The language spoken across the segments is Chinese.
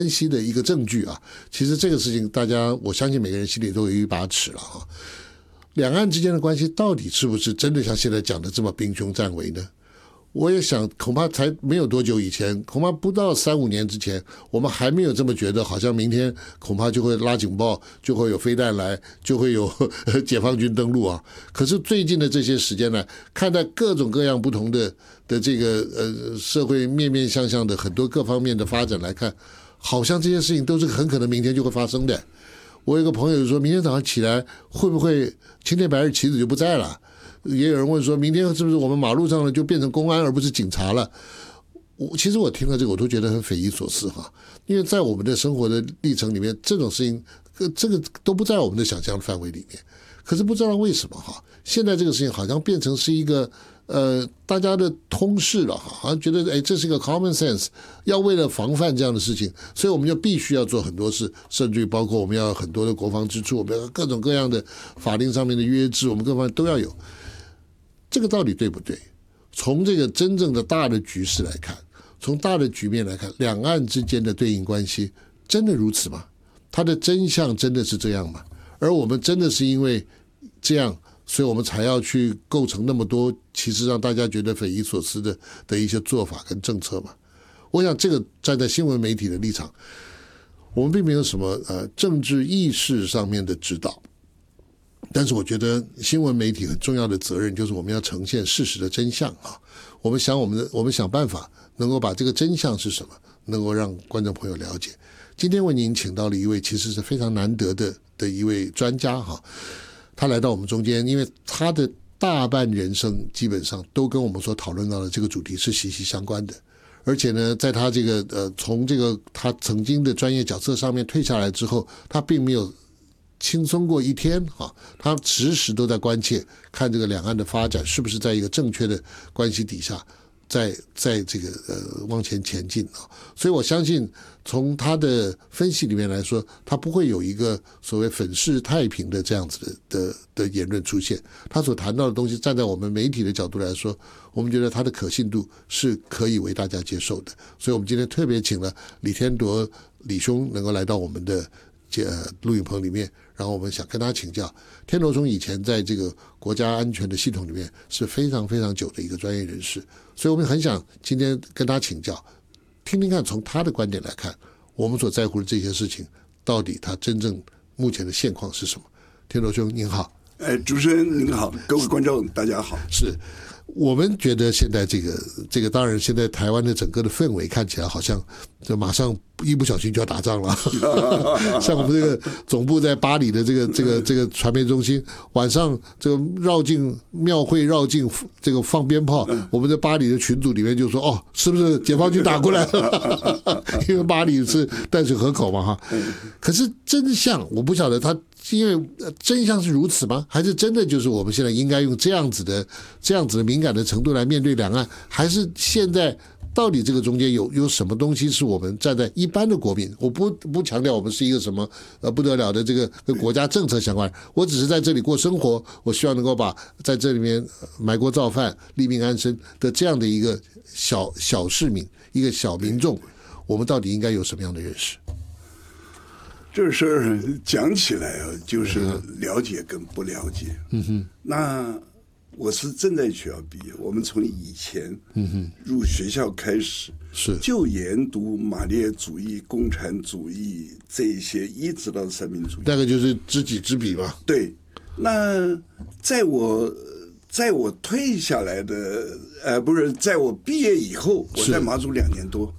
分析的一个证据啊。其实这个事情，大家我相信每个人心里都有一把尺了哈。两岸之间的关系到底是不是真的像现在讲的这么兵凶战危呢？我也想，恐怕才没有多久以前，恐怕不到3-5年之前，我们还没有这么觉得，好像明天恐怕就会拉警报，就会有飞弹来，就会有解放军登陆啊。可是最近的这些时间呢，看待各种各样不同的这个社会面面相向的很多各方面的发展来看，好像这些事情都是很可能明天就会发生的。我有个朋友说，明天早上起来会不会青天白日旗子就不在了？也有人问说，明天是不是我们马路上呢就变成公安而不是警察了？其实我听了这个我都觉得很匪夷所思哈，因为在我们的生活的历程里面，这种事情这个都不在我们的想象范围里面。可是不知道为什么哈，现在这个事情好像变成是一个大家的通识了哈，好像觉得这是一个 common sense， 要为了防范这样的事情，所以我们就必须要做很多事，甚至于包括我们要有很多的国防支出，我们要各种各样的法令上面的约制，我们各方面都要有。这个到底对不对？从这个真正的大的局势来看，从大的局面来看，两岸之间的对应关系真的如此吗？它的真相真的是这样吗？而我们真的是因为这样，所以我们才要去构成那么多其实让大家觉得匪夷所思的一些做法跟政策吗？我想这个站在新闻媒体的立场，我们并没有什么政治意识上面的指导，但是我觉得新闻媒体很重要的责任就是我们要呈现事实的真相啊。我们想办法能够把这个真相是什么，能够让观众朋友了解。今天为您请到了一位其实是非常难得的一位专家哈，他来到我们中间，因为他的大半人生基本上都跟我们所讨论到的这个主题是息息相关的。而且呢，在他这个从这个他曾经的专业角色上面退下来之后，他并没有轻松过一天啊，他时时都在关切看这个两岸的发展是不是在一个正确的关系底下，在这个往前前进啊。所以我相信从他的分析里面来说，他不会有一个所谓粉饰太平的这样子的言论出现。他所谈到的东西，站在我们媒体的角度来说，我们觉得他的可信度是可以为大家接受的。所以我们今天特别请了李天铎李兄能够来到我们的录影棚里面，然后我们想跟他请教。天铎兄以前在这个国家安全的系统里面是非常非常久的一个专业人士，所以我们很想今天跟他请教，听听看从他的观点来看，我们所在乎的这些事情到底他真正目前的现况是什么。天铎兄您好。 主持人您好，各位观众大家好。 是我们觉得现在这个当然现在台湾的整个的氛围看起来好像就马上一不小心就要打仗了像我们这个总部在巴黎的这个传媒中心，晚上这个绕境庙会绕境这个放鞭炮，我们在巴黎的群组里面就说哦，是不是解放军打过来了因为巴黎是淡水河口嘛哈。可是真相我不晓得他因为真相是如此吗？还是真的就是我们现在应该用这样子的敏感的程度来面对两岸？还是现在到底这个中间有什么东西是我们站在一般的国民，我不强调我们是一个什么不得了的这个跟国家政策相关，我只是在这里过生活，我希望能够把在这里面埋锅造饭立命安身的这样的一个小市民，一个小民众，我们到底应该有什么样的认识？ 这事儿讲起来啊，就是了解跟不了解。那我是正在学校毕业，我们从以前入学校开始就研读马列主义、共产主义这一些，一直到三民主义， 大概就是知己知彼吧。 对，那在我退下来的不是在我毕业以后，我在马祖2年多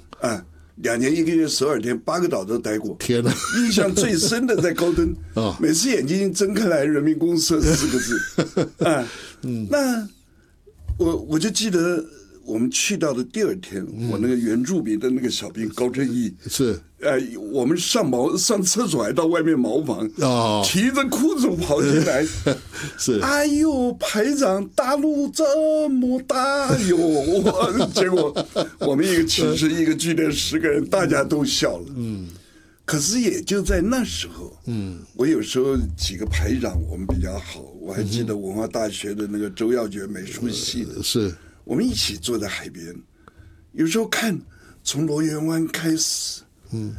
2年1个月12天8个岛都待过。 天哪！ 印象最深的在高登每次眼睛睁开来，人民公社4个字那我就记得我们去到的第2天，我那个原住民的那个小兵高正义是我们上厕所还到外面茅房提着裤子跑进来是哎呦排长大陆这么大哟结果我们其实一个据点10个人大家都笑了可是也就在那时候我有时候几个排长我们比较好，我还记得文化大学的那个周耀觉美术系的是我们一起坐在海边，有时候看从罗源湾开始